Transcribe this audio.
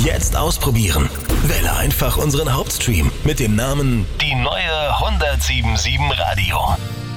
Jetzt ausprobieren. Wähle einfach unseren Hauptstream mit dem Namen Die neue 107.7 Radio.